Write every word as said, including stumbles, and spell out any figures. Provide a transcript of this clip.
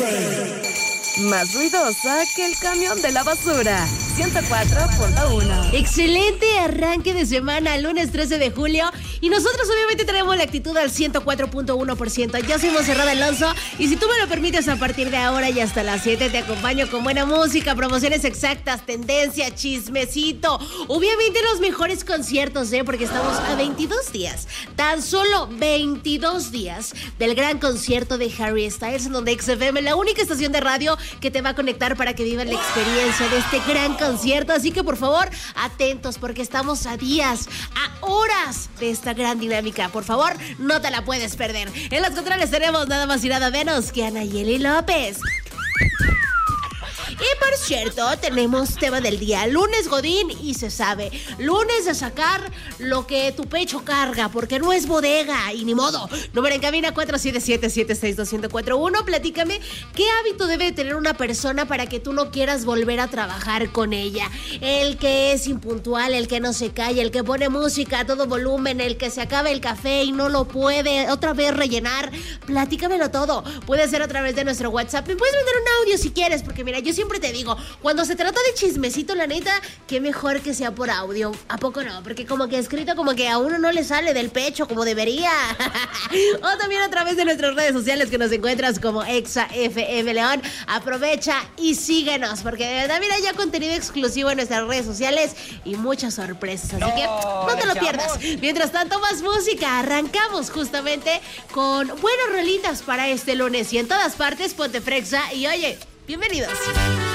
once. Más ruidosa que el camión de la basura. ciento cuatro punto uno. Excelente arranque de semana, lunes trece de julio. Y nosotros obviamente tenemos la actitud al ciento cuatro punto uno por ciento. Yo soy Monserrat Alonso. Y si tú me lo permites, a partir de ahora y hasta las siete te acompaño con buena música, promociones exactas, tendencia, chismecito. Obviamente los mejores conciertos, ¿eh? Porque estamos a veintidós días. Tan solo veintidós días del gran concierto de Harry Styles, en donde X F M, la única estación de radio que te va a conectar para que vivas la experiencia de este gran concierto. Así que por favor, atentos, porque estamos a días, a horas de esta gran dinámica. Por favor, no te la puedes perder. En los controles tenemos nada más y nada menos que Anayeli López. Y por cierto, tenemos tema del día, lunes Godín, y se sabe, lunes de sacar lo que tu pecho carga, porque no es bodega, y ni modo. Número en cabina cuatro siete siete, siete seis dos, uno cero cuatro uno. Platícame, ¿qué hábito debe tener una persona para que tú no quieras volver a trabajar con ella? El que es impuntual, el que no se calla, el que pone música a todo volumen, el que se acaba el café y no lo puede otra vez rellenar. Platícamelo todo. Puede ser a través de nuestro WhatsApp. Me puedes mandar un audio si quieres, porque mira, yo siempre te digo, cuando se trata de chismecito, la neta, qué mejor que sea por audio. ¿A poco no? Porque como que escrito, como que a uno no le sale del pecho como debería. O también a través de nuestras redes sociales, que nos encuentras como Exa F M León. Aprovecha y síguenos, porque de verdad, mira, ya contenido exclusivo en nuestras redes sociales y muchas sorpresas. Así no, que no te lo pierdas. Mientras tanto, más música. Arrancamos justamente con buenas rolitas para este lunes. Y en todas partes, ponte frexa y oye, bienvenidos.